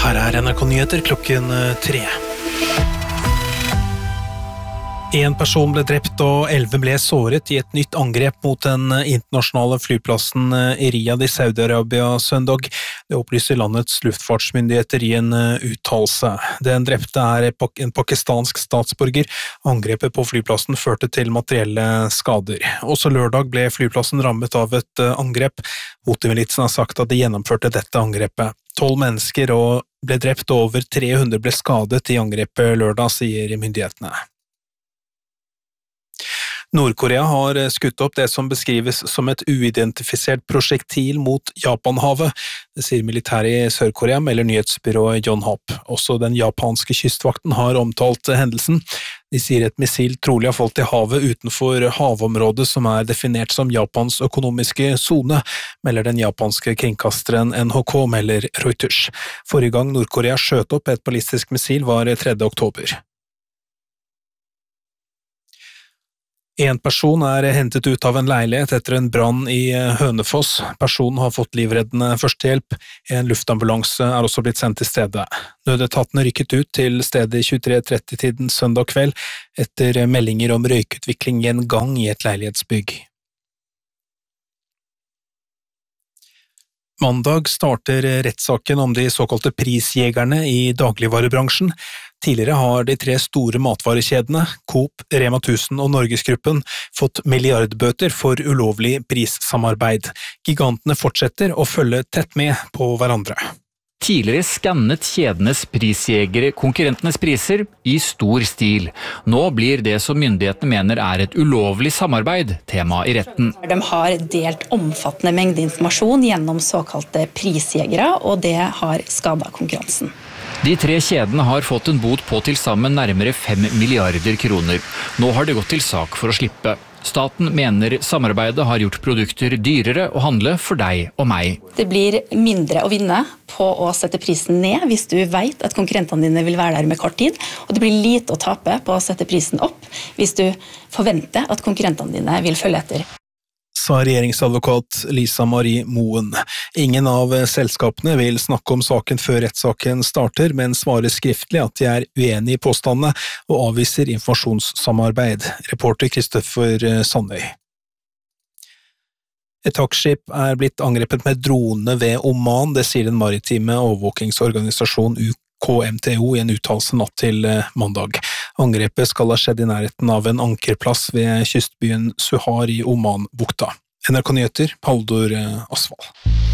Her NRK Nyheter klokken 3. En person ble drept og 11 ble såret i et nytt angrep mot den internasjonale flyplassen i Riyadh i Saudi-Arabia søndag. Det opplyser landets luftfartsmyndigheter i en uttalelse. Den drepte en pakistansk statsborger. Angrepet på flyplassen førte til materielle skader. Også lørdag ble flyplassen rammet av et angrep. Houthi-militsen har sagt at de gjennomførte dette angrepet. 12 mennesker ble drept og over 300 ble skadet i angrepet lørdag, sier myndighetene. Nord-Korea har skutt opp det som beskrives som et uidentifisert prosjektil mot Japanhavet. Det sier militæret i Sør-Korea, melder nyhetsbyrået Yonhap. Også den japanske kystvakten har omtalt hendelsen. De sier et missil trolig har falt i havet utenfor havområdet som er definert som Japans økonomiske zone, melder den japanske kringkasteren NHK, melder Reuters. Forrige gang Nord-Korea skjøt opp et ballistisk missil var 3. oktober. En person er hentet ut av en leilighet etter en brann i Hønefoss. Personen har fått livreddende førstehjelp. En luftambulanse er også blitt sendt til stedet. Nødetatene rykket ut til stedet i 23:30-tiden søndag kveld etter meldinger om røykutvikling i en gang i et leilighetsbygg. Mandag starter rettssaken om de såkalte prisjegerne i dagligvarebransjen. Tidligere har de 3 store matvarekjedene, Coop, Rema 1000 og Norgesgruppen, fått milliardbøter for ulovlig prissamarbeid. Gigantene fortsetter å følge tett med på hverandre. Tidligere skannet kjedenes prisjegere konkurrentenes priser i stor stil. Nå blir det som myndighetene mener er et ulovlig samarbeid tema i retten. De har delt omfattende mengde informasjon gjennom såkalte prisjegere, og det har skadet konkurransen. De 3 kjedene har fått en bot på til sammen nærmere 5 milliarder kroner. Nå har det gått til sak for å slippe. Staten mener samarbeidet har gjort produkter dyrere å handle for deg og meg. Det blir mindre å vinne på å sette prisen ned hvis du vet at konkurrentene dine vil være der med kort tid, og det blir lite å tape på å sette prisen opp hvis du forventer at konkurrentene dine vil følge etter. Sa regjeringsadvokat Lisa Marie Moen. Ingen av selskapene vil snakke om saken før rettssaken starter, men svarer skriftlig at de er uenige i påstandene og avviser informasjonssamarbeid. Reporter Kristoffer Sandøy. Et tankskip er blitt angrepet med drone ved Oman, det sier den maritime overvåkingsorganisasjonen KMTO i en uttalelse natt til mandag. Angrepet skal ha skjedd i nærheten av en ankerplass ved kystbyen Suhar i Oman-bukta. NRK Nyheter, Haldor Asvald.